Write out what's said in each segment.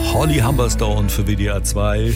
Holly Humberstone für WDR 2.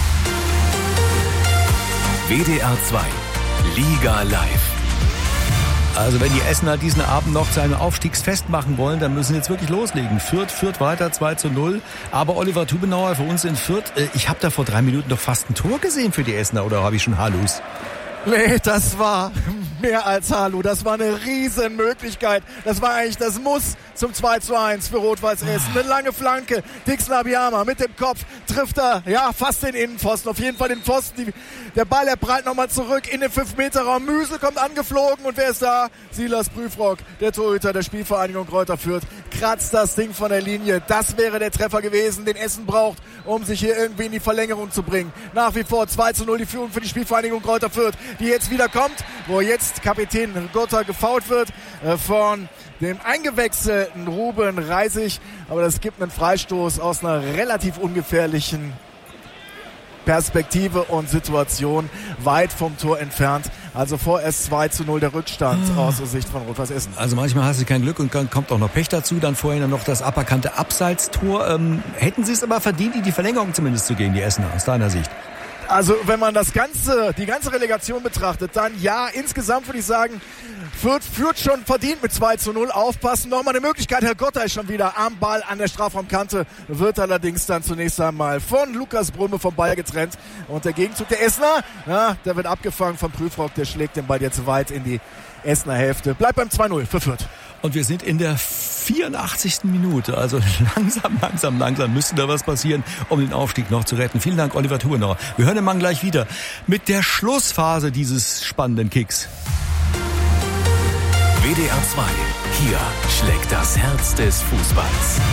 WDR 2 Liga live. Also wenn die Essener diesen Abend noch zu einem Aufstiegsfest machen wollen, dann müssen sie jetzt wirklich loslegen. Fürth führt weiter 2:0. Aber Oliver Tubenauer für uns in Fürth, ich habe da vor 3 Minuten doch fast ein Tor gesehen für die Essener, oder habe ich schon Halus? Nee, das war mehr als Hallo. Das war eine Riesenmöglichkeit. Das war eigentlich das Muss zum 2:1 für Rot-Weiß Essen. Eine lange Flanke. Dix Nabiyama mit dem Kopf trifft er, ja, fast den Innenpfosten. Auf jeden Fall den Pfosten. Der Ball, er prallt nochmal zurück in den 5-Meter-Raum. Müsel kommt angeflogen und wer ist da? Silas Prüfrock, der Torhüter der Spielvereinigung Greuther Fürth, kratzt das Ding von der Linie. Das wäre der Treffer gewesen, den Essen braucht, um sich hier irgendwie in die Verlängerung zu bringen. Nach wie vor 2:0 die Führung für die Spielvereinigung Greuther Fürth, die jetzt wieder kommt, wo jetzt Kapitän Gotter gefoult wird von dem eingewechselten Ruben Reisig. Aber das gibt einen Freistoß aus einer relativ ungefährlichen Perspektive und Situation weit vom Tor entfernt. Also vorerst 2:0 der Rückstand aus der Sicht von Rot-Weiß Essen. Also manchmal hast du kein Glück und dann kommt auch noch Pech dazu. Dann vorhin noch das aberkannte Abseitstor. Hätten sie es aber verdient, in die Verlängerung zumindest zu gehen, die Essener, aus deiner Sicht? Also wenn man die ganze Relegation betrachtet, dann ja, insgesamt würde ich sagen, Fürth führt schon verdient mit 2:0. Aufpassen, nochmal eine Möglichkeit. Herr Gotter ist schon wieder am Ball an der Strafraumkante, wird allerdings dann zunächst einmal von Lukas Brumme vom Ball getrennt. Und der Gegenzug der Essener, ja, der wird abgefangen von Prüfrock, der schlägt den Ball jetzt weit in die Essener Hälfte. Bleibt beim 2:0 für Fürth. Und wir sind in der 84. Minute. Also langsam müsste da was passieren, um den Aufstieg noch zu retten. Vielen Dank, Oliver Tubenauer. Wir hören den Mann gleich wieder mit der Schlussphase dieses spannenden Kicks. WDR 2. Hier schlägt das Herz des Fußballs.